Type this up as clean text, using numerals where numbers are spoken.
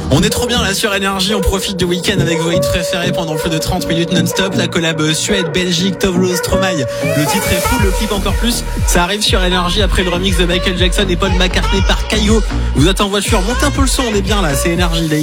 On est trop bien là sur Énergie, on profite du week-end avec vos hits préférés pendant plus de 30 minutes non-stop. La collab Suède-Belgique, Tovlo Stromae, le titre est fou, le clip encore plus. Ça arrive sur Énergie après le remix de Michael Jackson et Paul McCartney par Kygo. Vous êtes en voiture, montez un peu le son, on est bien là, c'est Énergie.